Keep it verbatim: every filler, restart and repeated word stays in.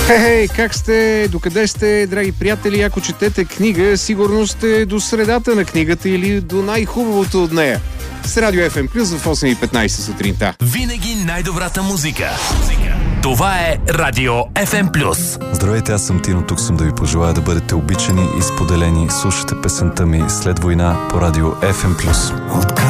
Хей, как сте? Докъде сте, драги приятели? Ако четете книга, сигурно сте до средата на книгата или до най-хубавото от нея. С Радио Еф Ем Плюс в осем и петнайсет сутринта. Винаги най-добрата музика. Това е Радио Еф Ем Плюс. Здравейте, аз съм Тино, тук съм да ви пожелая да бъдете обичани и споделени. Слушате песента ми "След война" по Радио Еф Ем Плюс.